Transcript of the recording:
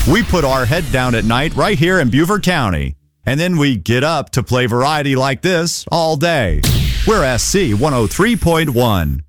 We put our head down at night right here in Beaufort County. And then we get up to play variety like this all day. We're SC 103.1.